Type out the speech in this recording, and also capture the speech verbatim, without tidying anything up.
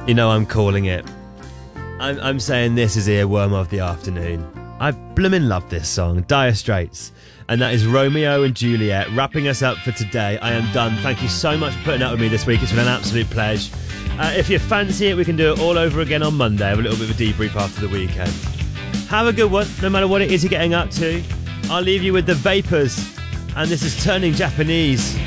You know I'm calling it. I'm, I'm saying this is earworm of the afternoon. I bloomin' love this song, Dire Straits. And that is Romeo and Juliet, wrapping us up for today. I am done. Thank you so much for putting up with me this week. It's been an absolute pleasure. Uh, if you fancy it, we can do it all over again on Monday. Have a little bit of a debrief after the weekend. Have a good one, no matter what it is you're getting up to. I'll leave you with the Vapors, and this is Turning Japanese.